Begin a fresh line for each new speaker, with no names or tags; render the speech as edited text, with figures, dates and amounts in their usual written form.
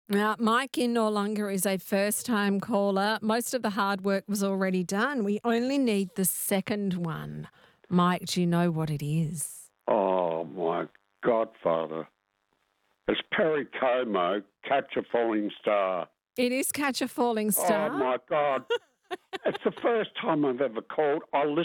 Now, Mike in Noarlunga is a first time caller. Most of the hard work was already done. We only need the second one. Mike, do you know what it is?
Oh, my godfather. It's Perry Como, Catch a Falling Star.
It is Catch a Falling
Oh,
Star.
my God. It's the first time I've ever called. I